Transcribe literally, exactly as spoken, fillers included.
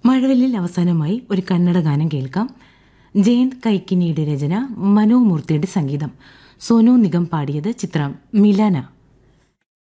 മഴവില്ലിൽ അവസാനമായി ഒരു കന്നഡ ഗാനം കേൾക്കാം. ജയന്ത് കൈക്കിനിയുടെ രചന, മനോമൂർത്തിയുടെ സംഗീതം. സോനു നിഗം പാടിയത്. ചിത്രം മിലാന.